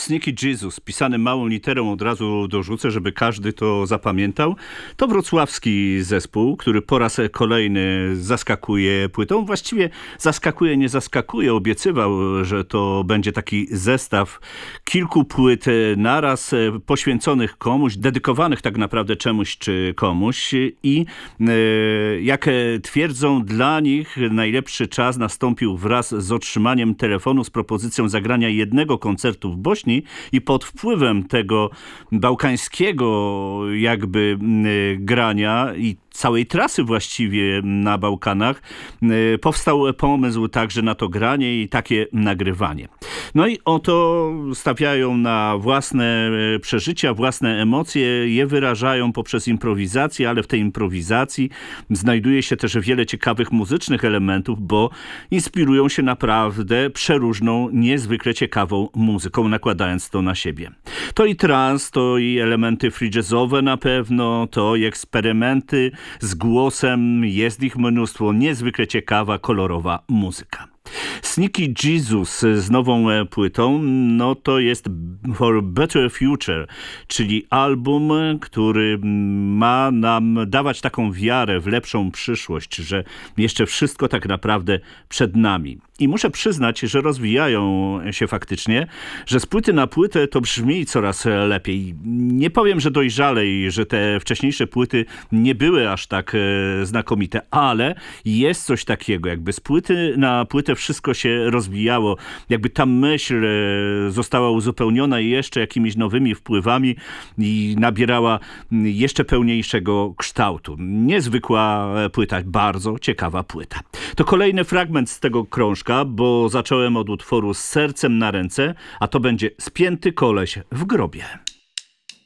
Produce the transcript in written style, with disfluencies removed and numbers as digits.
Sneaky Jesus, pisany małą literą, od razu dorzucę, żeby każdy to zapamiętał. To wrocławski zespół, który po raz kolejny zaskakuje płytą. Właściwie zaskakuje, nie zaskakuje. Obiecywał, że to będzie taki zestaw kilku płyt naraz, poświęconych komuś, dedykowanych tak naprawdę czemuś czy komuś. I jak twierdzą, dla nich najlepszy czas nastąpił wraz z otrzymaniem telefonu z propozycją zagrania jednego koncertu w Bośni i pod wpływem tego bałkańskiego jakby grania i całej trasy właściwie na Bałkanach powstał pomysł także na to granie i takie nagrywanie. No i oto stawiają na własne przeżycia, własne emocje, je wyrażają poprzez improwizację, ale w tej improwizacji znajduje się też wiele ciekawych muzycznych elementów, bo inspirują się naprawdę przeróżną, niezwykle ciekawą muzyką, nakładając to na siebie. To i trans, to i elementy free jazzowe na pewno, to i eksperymenty z głosem, jest ich mnóstwo, niezwykle ciekawa, kolorowa muzyka. Sneaky Jesus z nową płytą, no to jest For Better Future, czyli album, który ma nam dawać taką wiarę w lepszą przyszłość, że jeszcze wszystko tak naprawdę przed nami. I muszę przyznać, że rozwijają się faktycznie, że z płyty na płytę to brzmi coraz lepiej. Nie powiem, że dojrzalej, że te wcześniejsze płyty nie były aż tak znakomite, ale jest coś takiego, jakby z płyty na płytę wszystko się rozwijało, jakby ta myśl została uzupełniona jeszcze jakimiś nowymi wpływami i nabierała jeszcze pełniejszego kształtu. Niezwykła płyta, bardzo ciekawa płyta. To kolejny fragment z tego krążka, bo zacząłem od utworu Z sercem na ręce, a to będzie Spięty koleś w grobie.